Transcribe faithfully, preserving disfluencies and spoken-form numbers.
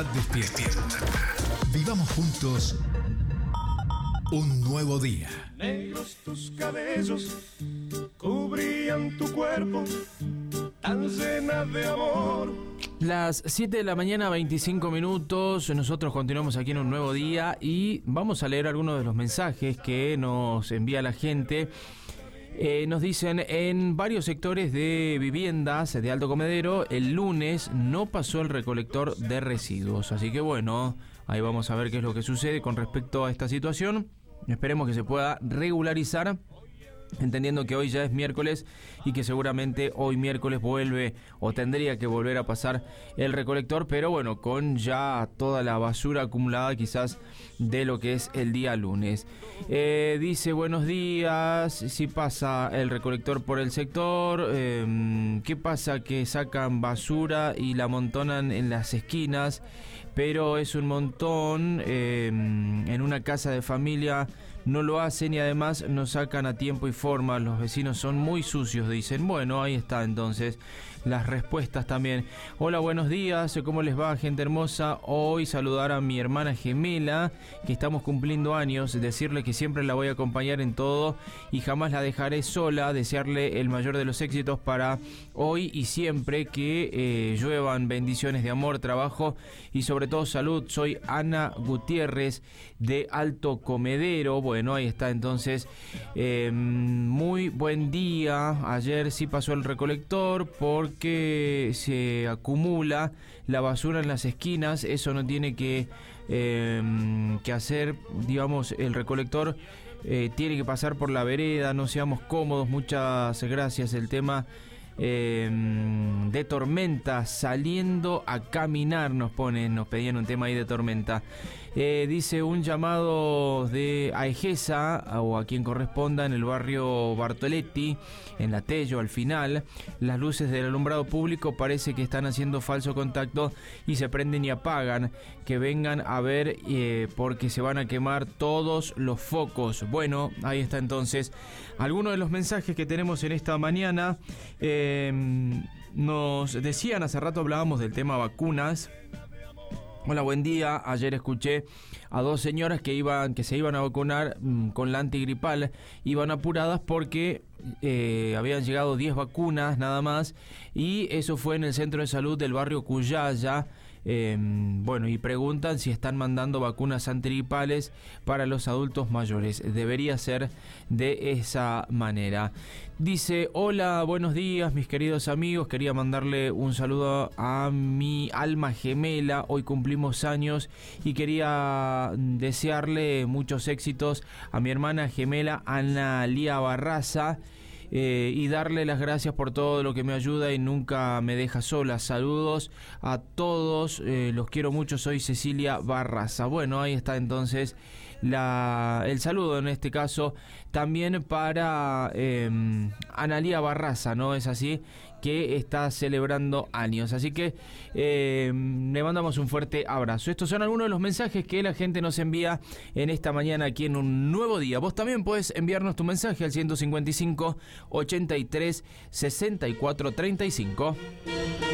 Despierta. Vivamos juntos un nuevo día. Negros tus cabellos cubrían tu cuerpo, tan llena de amor. Las siete de la mañana, veinticinco minutos, nosotros continuamos aquí en un nuevo día y vamos a leer algunos de los mensajes que nos envía la gente. Eh, nos dicen, en varios sectores de viviendas de Alto Comedero, el lunes no pasó el recolector de residuos. Así que bueno, ahí vamos a ver qué es lo que sucede con respecto a esta situación. Esperemos que se pueda regularizar, entendiendo que hoy ya es miércoles y que seguramente hoy miércoles vuelve o tendría que volver a pasar el recolector, pero bueno, con ya toda la basura acumulada quizás de lo que es el día lunes. Eh, dice, buenos días, si pasa el recolector por el sector, eh, ¿qué pasa? Que sacan basura y la amontonan en las esquinas, pero es un montón, eh, en una casa de familia no lo hacen y además no sacan a tiempo y forma, los vecinos son muy sucios, dicen. Bueno, ahí está entonces las respuestas también. Hola, buenos días, ¿cómo les va, gente hermosa? Hoy saludar a mi hermana gemela, que estamos cumpliendo años, decirle que siempre la voy a acompañar en todo y jamás la dejaré sola, desearle el mayor de los éxitos para hoy y siempre, que eh, lluevan bendiciones de amor, trabajo y sobre todo salud. Soy Ana Gutiérrez de Alto Comedero. Bueno, ahí está entonces. Eh, muy buen día. Ayer sí pasó el recolector porque se acumula la basura en las esquinas. Eso no tiene que, eh, que hacer, digamos, el recolector. Eh, tiene que pasar por la vereda. No seamos cómodos. Muchas gracias. El tema Eh, de tormenta, saliendo a caminar, nos ponen, nos pedían un tema ahí de tormenta. Eh, dice, un llamado de a Egesa o a quien corresponda en el barrio Bartoletti, en La Tello, al final. Las luces del alumbrado público parece que están haciendo falso contacto y se prenden y apagan. Que vengan a ver, eh, porque se van a quemar todos los focos. Bueno, ahí está entonces algunos de los mensajes que tenemos en esta mañana. Eh, nos decían, hace rato hablábamos del tema vacunas. Hola, buen día. Ayer escuché a dos señoras que iban, que se iban a vacunar mmm, con la antigripal. Iban apuradas porque eh, habían llegado diez vacunas nada más, y eso fue en el centro de salud del barrio Cuyaya. Eh, bueno, y preguntan si están mandando vacunas antigripales para los adultos mayores. Debería ser de esa manera. Dice, hola, buenos días, mis queridos amigos. Quería mandarle un saludo a mi alma gemela. Hoy cumplimos años y quería desearle muchos éxitos a mi hermana gemela Ana Lía Barraza. Eh, y darle las gracias por todo lo que me ayuda y nunca me deja sola. Saludos a todos, eh, los quiero mucho, soy Cecilia Barraza. Bueno, ahí está entonces la, el saludo en este caso también para eh, Analía Barraza, ¿no? Es así, que está celebrando años. Así que eh, le mandamos un fuerte abrazo. Estos son algunos de los mensajes que la gente nos envía en esta mañana aquí en un nuevo día. Vos también podés enviarnos tu mensaje al ciento cincuenta y cinco, ochenta y tres, sesenta y cuatro, treinta y cinco.